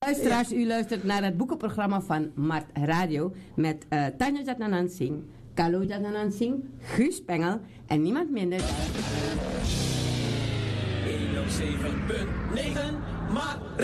Luisteraars, u luistert naar het boekenprogramma van Mart Radio met Tanja Jatnanan Singh, Kalo Jatnanan Singh, Guus Pengel en niemand minder. 107.9 Mart